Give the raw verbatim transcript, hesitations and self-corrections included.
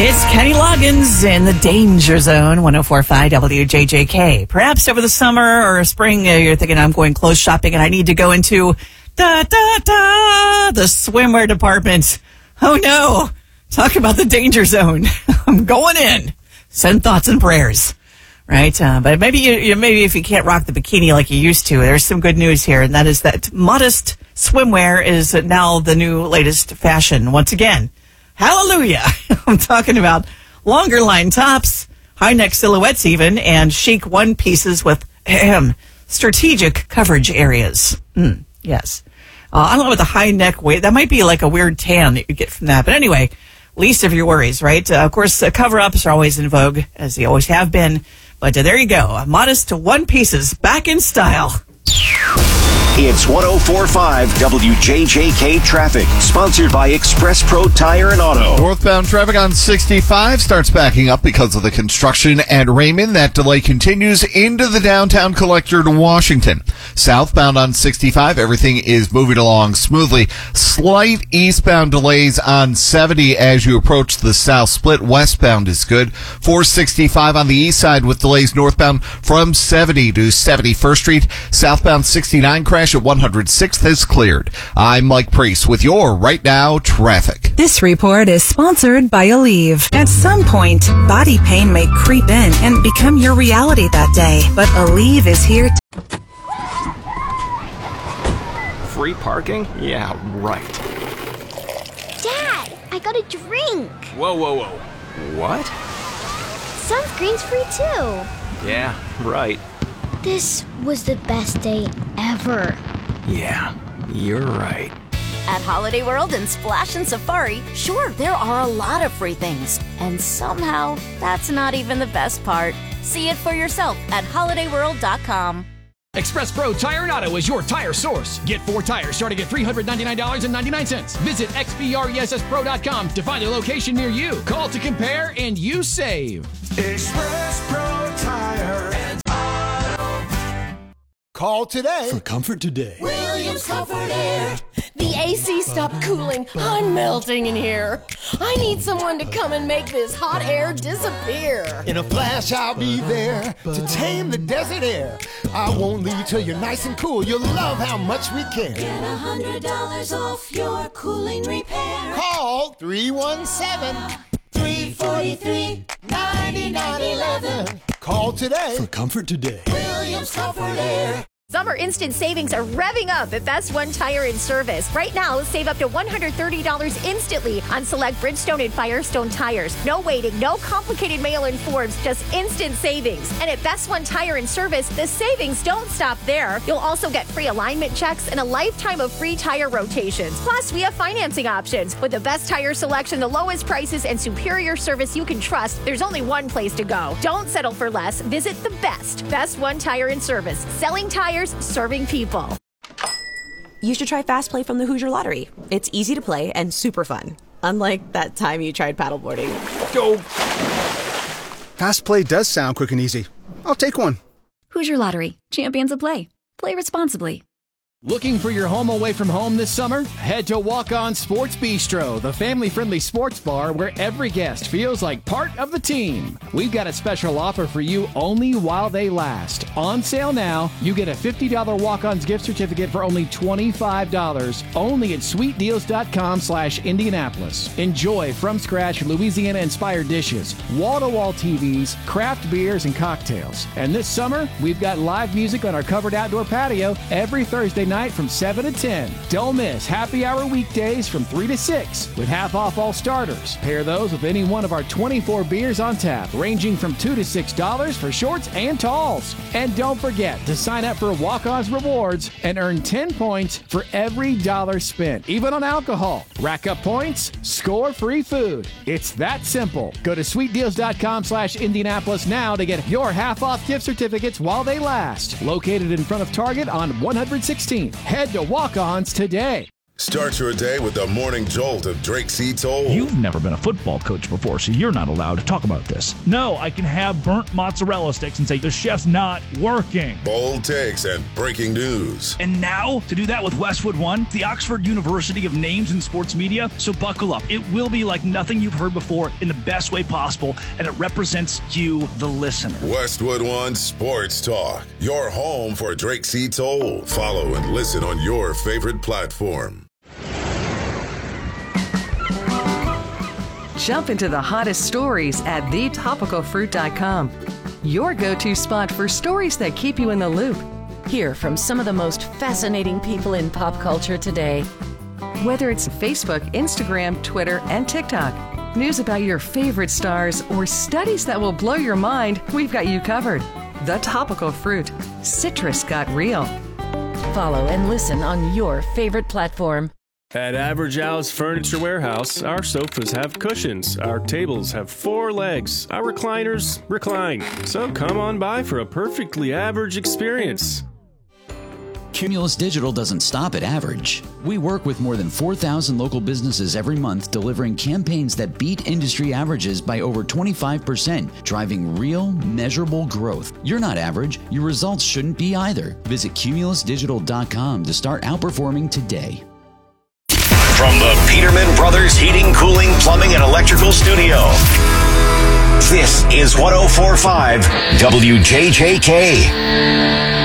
It's Kenny Loggins in the Danger Zone, one oh four point five W J J K. Perhaps over the summer or spring, uh, you're thinking, I'm going clothes shopping and I need to go into da da da the swimwear department. Oh no! Talk about the Danger Zone. I'm going in. Send thoughts and prayers, right? Uh, but maybe you, you, maybe if you can't rock the bikini like you used to, there's some good news here, and that is that modest swimwear is now the new latest fashion once again. Hallelujah. I'm talking about longer line tops, high neck silhouettes even, and chic one pieces with ahem, strategic coverage areas. Mm, yes. Uh, I don't know what the high neck weight, that might be like a weird tan that you get from that. But anyway, least of your worries, right? Uh, of course, uh, cover-ups are always in vogue, as they always have been. But uh, there you go. Modest one pieces back in style. It's one oh four point five W J J K traffic, sponsored by Express Pro Tire and Auto. Northbound traffic on sixty-five starts backing up because of the construction at Raymond. That delay continues into the downtown collector to Washington. Southbound on sixty-five, everything is moving along smoothly. Slight eastbound delays on seventy as you approach the south split. Westbound is good. four sixty-five on the east side with delays northbound from seventy to seventy-first Street. Southbound sixty-nine crash at one hundred sixth has cleared. I'm Mike Priest with your Right Now traffic. This report is sponsored by Aleve. At some point, body pain may creep in and become your reality that day. But Aleve is here to... Free parking? Yeah, right. Dad, I got a drink. Whoa, whoa, whoa. What? Sunscreen's free too. Yeah, right. This was the best day ever. Yeah, you're right. At Holiday World and Splash and Safari, sure, there are a lot of free things. And somehow, that's not even the best part. See it for yourself at holiday world dot com. Express Pro Tire and Auto is your tire source. Get four tires starting at three hundred ninety-nine dollars and ninety-nine cents. Visit x p r e s s pro dot com to find a location near you. Call to compare and you save. Express Pro Tire and Auto. Call today for comfort today. Williams Comfort Air. The A C stopped cooling. I'm melting in here. I need someone to come and make this hot air disappear. In a flash, I'll be there to tame the desert air. I won't leave till you're nice and cool. You'll love how much we care. Get a hundred dollars off your cooling repair. Call three one seven, three four three, nine nine one one. Call today for comfort today. Williams Comfort Air. Summer instant savings are revving up at Best One Tire and Service. Right now, save up to one hundred thirty dollars instantly on select Bridgestone and Firestone tires. No waiting, no complicated mail-in forms, just instant savings. And at Best One Tire and Service, the savings don't stop there. You'll also get free alignment checks and a lifetime of free tire rotations. Plus, we have financing options. With the best tire selection, the lowest prices, and superior service you can trust, there's only one place to go. Don't settle for less. Visit the best. Best One Tire and Service. Selling tires, serving people. You should try Fast Play from the Hoosier Lottery. It's easy to play and super fun. Unlike that time you tried paddleboarding. Go! Fast Play does sound quick and easy. I'll take one. Hoosier Lottery. Champions of play. Play responsibly. Looking for your home away from home this summer? Head to Walk On Sports Bistro, the family-friendly sports bar where every guest feels like part of the team. We've got a special offer for you only while they last. On sale now, you get a fifty dollars Walk-Ons gift certificate for only twenty-five dollars, only at sweet deals dot com slash Indianapolis. Enjoy from-scratch Louisiana-inspired dishes, wall-to-wall T Vs, craft beers, and cocktails. And this summer, we've got live music on our covered outdoor patio every Thursday night from seven to ten. Don't miss happy hour weekdays from three to six with half off all starters. Pair those with any one of our twenty-four beers on tap, ranging from two to six dollars for shorts and talls. And don't forget to sign up for Walk-On's Rewards and earn ten points for every dollar spent, even on alcohol. Rack up points, score free food. It's that simple. Go to sweet deals dot com slash Indianapolis now to get your half off gift certificates while they last. Located in front of Target on one hundred sixteen. Head to Walk-Ons today. Start your day with the morning jolt of Drake C. Toll. You've never been a football coach before, so you're not allowed to talk about this. No, I can have burnt mozzarella sticks and say the chef's not working. Bold takes and breaking news. And now, to do that with Westwood One, the Oxford University of names in sports media. So buckle up. It will be like nothing you've heard before in the best way possible, and it represents you, the listener. Westwood One Sports Talk, your home for Drake C. Toll. Follow and listen on your favorite platform. Jump into the hottest stories at the topical fruit dot com. Your go-to spot for stories that keep you in the loop. Hear from some of the most fascinating people in pop culture today. Whether it's Facebook, Instagram, Twitter, and TikTok, news about your favorite stars, or studies that will blow your mind, we've got you covered. The Topical Fruit. Citrus got real. Follow and listen on your favorite platform. At Average Al's Furniture Warehouse, our sofas have cushions, our tables have four legs, our recliners recline. So come on by for a perfectly average experience. Cumulus Digital doesn't stop at average. We work with more than four thousand local businesses every month, delivering campaigns that beat industry averages by over twenty-five percent, driving real, measurable growth. You're not average. Your results shouldn't be either. Visit cumulus digital dot com to start outperforming today. From the Peterman Brothers Heating, Cooling, Plumbing, and Electrical Studio, this is one oh four point five W J J K.